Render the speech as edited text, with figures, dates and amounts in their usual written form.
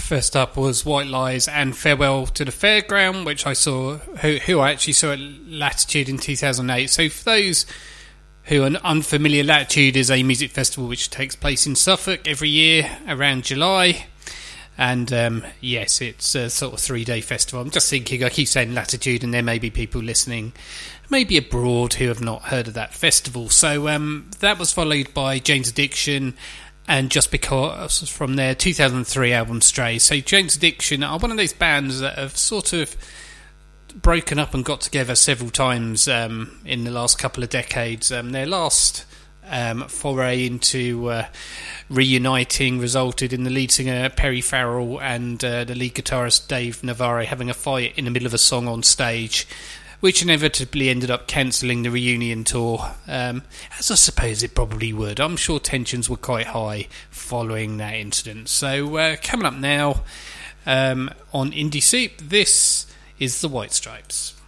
First up was White Lies and Farewell to the Fairground, which I saw, who I actually saw at Latitude in 2008. So for those who are unfamiliar, Latitude is a music festival which takes place in Suffolk every year around July. And yes, it's a sort of 3-day festival. I'm just thinking, I keep saying Latitude, and there may be people listening, maybe abroad, who have not heard of that festival. So that was followed by Jane's Addiction, and Just Because from their 2003 album Stray. So Jane's Addiction are one of those bands that have sort of broken up and got together several times in the last couple of decades. Their last foray into reuniting resulted in the lead singer Perry Farrell and the lead guitarist Dave Navarre having a fight in the middle of a song on stage, which inevitably ended up cancelling the reunion tour, as I suppose it probably would. I'm sure tensions were quite high following that incident. So coming up now on Indie Soup, this is the White Stripes.